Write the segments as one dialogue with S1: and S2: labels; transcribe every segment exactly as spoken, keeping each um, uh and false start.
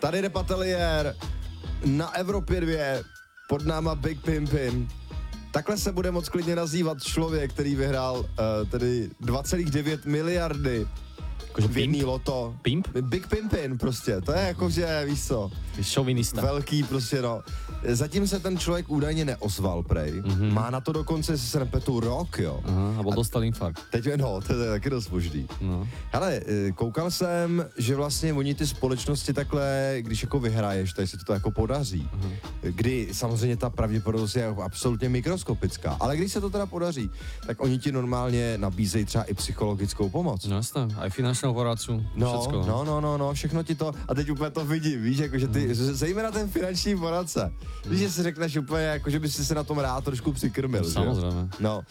S1: Tady Rap Ateliér na Evropě dvě pod náma Big Pimpin. Takhle se bude moc klidně nazývat člověk, který vyhrál uh, tedy dva celá devět miliardy v jedný loto.
S2: Pimp?
S1: Big Pimpin prostě, to je jako, že víš co.
S2: Šovinista.
S1: Velký prostě, no. Zatím se ten člověk údajně neozval, prej. Mm-hmm. Má na to dokonce, si se nepetu, rok, jo.
S2: Aha, a dostal infarkt.
S1: Teď, no, to je taky dost možný.
S2: No.
S1: Hele, koukal jsem, že vlastně oni ty společnosti takhle, když jako vyhraješ, tak se to jako podaří. Uh-huh. Kdy samozřejmě ta pravděpodobnost je absolutně mikroskopická, ale když se to teda podaří, tak oni ti normálně nabízejí třeba i psychologickou pomoc.
S2: No jasné, aj finančnou poradcu,
S1: no,
S2: všecko.
S1: No, no, no, no, všechno ti to, a teď úplně to vidím, víš, jako že ty, uh-huh. zejména ten finanční poradce, uh-huh. víš, že si řekneš úplně, jako že bys si se na tom rád trošku přikrmil.
S2: Samozřejmě.
S1: No,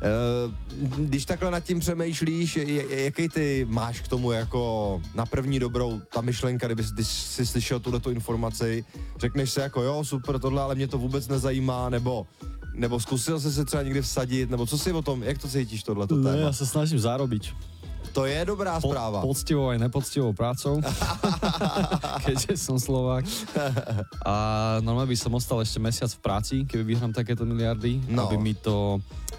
S1: e, když takhle nad tím přemýšlíš, jaký ty máš k tomu jako na první dobrou ta myšlenka, kdyby jsi, když jsi slyšel tuhletu informaci, řekneš si jako jo, super tohle, ale mě to vůbec nezajímá, nebo nebo zkusil jsi se třeba někdy vsadit, nebo co si o tom, jak to cítíš tohleto téma?
S2: Ne, já se snažím zarobiť.
S1: To je dobrá
S2: po,
S1: správa.
S2: Poctivou aj nepoctivou prácou, keďže som Slovák. A normálne by som ostal ešte mesiac v práci, keby vyhrám takéto miliardy,
S1: no.
S2: aby mi to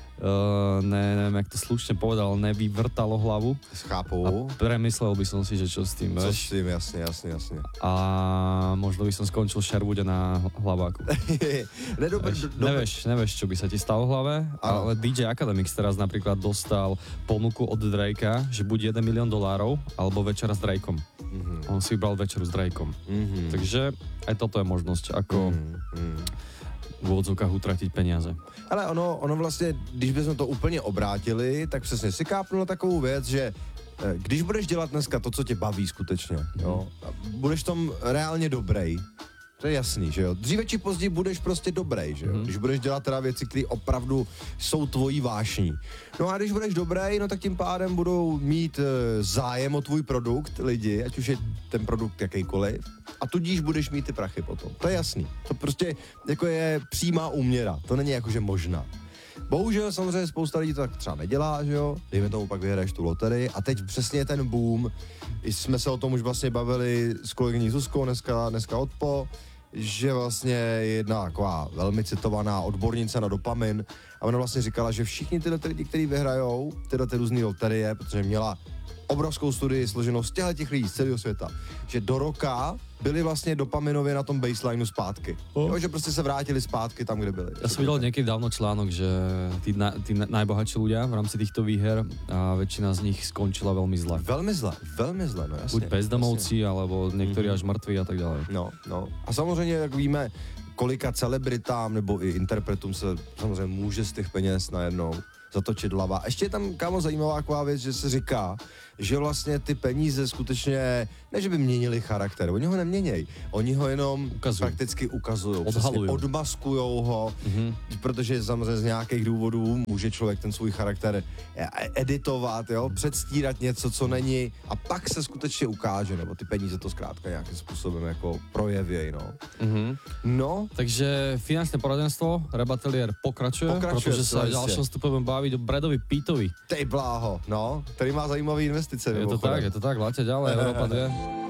S2: Uh, ne, neviem, jak to slušne povedal, nevyvrtalo hlavu.
S1: Chápu.
S2: A premyslel by som si, že čo s tým,
S1: Co
S2: veš?
S1: s tým, jasne, jasne, jasne.
S2: A možno by som skončil Sherwoode na hlaváku.
S1: Nedobre,
S2: veš,
S1: do,
S2: nevieš, nevieš, čo by sa ti stalo v hlave,
S1: ano.
S2: ale dý džej Academics teraz napríklad dostal ponuku od Drakea, že buď jeden milión dolárov, alebo večera s Drakeom. Mm-hmm. On si vybral večeru s Drakeom. Mm-hmm. Takže aj toto je možnosť, ako mm-hmm. v úvodzovkách utratiť peniaze.
S1: Ale ono, ono vlastně, když bychom to úplně obrátili, tak přesně si kápnulo takovou věc, že když budeš dělat dneska to, co tě baví skutečně, mm. jo, budeš tom reálně dobrý, to je jasný, že jo, dříve či později budeš prostě dobrý, že jo, mm. když budeš dělat teda věci, které opravdu jsou tvojí vášní. No a když budeš dobrý, no tak tím pádem budou mít e, zájem o tvůj produkt lidi, ať už je ten produkt jakýkoliv, a tudíž budeš mít ty prachy potom. To je jasný. To prostě jako je přímá úměra. To není jako, že možná. Bohužel samozřejmě spousta lidí to tak třeba nedělá, že jo? Dejme tomu, pak vyhraješ tu loterii a teď přesně ten boom. I jsme se o tom už vlastně bavili s kolegyní Zuzkou dneska, dneska odpo, že vlastně je jedna taková velmi citovaná odbornice na dopamin a ona vlastně říkala, že všichni tyhle lidi, kteří vyhrajou tyhle ty různý loterie, protože měla obrovskou studii složenou z těch lidí z celého světa, že do roka byli vlastně dopaminově na tom baselineu zpátky. Oh. Jo, že prostě se vrátili zpátky tam, kde byli.
S2: Ja som videl niekedy dávno článok, že tí, na, tí najbohatší ľudia v rámci týchto výher a väčšina z nich skončila veľmi zle.
S1: Velmi zle, velmi zle, no jasně.
S2: Buď bezdomovci,
S1: jasně.
S2: alebo niektorí mm-hmm. až mrtví a tak ďalej.
S1: No, no. A samozřejmě, jak víme, kolika celebritám nebo i interpretům se samozřejmě může z těch peněz najednou zatočit hlava. Ještě je tam, kámo, zajímavá taková věc, že se říká, že vlastně ty peníze skutečně, ne že by měnili charakter, oni ho neměnějí, oni ho jenom
S2: ukazují.
S1: Prakticky ukazují,
S2: Odhalujou.
S1: Odmaskujou ho, mm-hmm. protože samozřejmě z nějakých důvodů může člověk ten svůj charakter editovat, jo, předstírat něco, co není a pak se skutečně ukáže, nebo ty peníze to zkrátka nějakým způsobem jako projevějí, no.
S2: Mm-hmm.
S1: No.
S2: Takže finančné poradenstvo, Rap Ateliér pokračuje,
S1: pokračuje
S2: protože sa v ďalšom stupe budeme baviť o Bradovi Pittovi.
S1: Tej bláho, no, který má zajímavý investice.
S2: Je to tak, je to tak, láte ďalej, Európa dve.